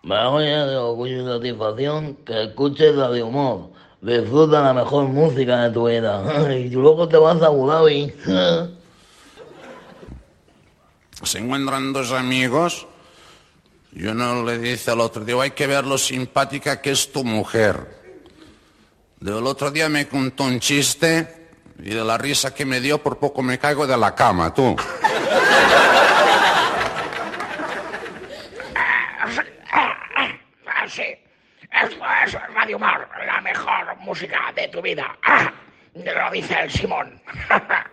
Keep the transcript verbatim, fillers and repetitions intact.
Vaya de orgullo y satisfacción que escuches la de humor. Disfruta la mejor música de tu vida. Y luego te vas a Abu Dhabi. Se encuentran dos amigos y uno le dice al otro, digo, hay que ver lo simpática que es tu mujer. El otro día me contó un chiste y de la risa que me dio por poco me caigo de la cama, tú. Sí, esto es Radio Mar, la mejor música de tu vida. Ah, lo dice el Simón.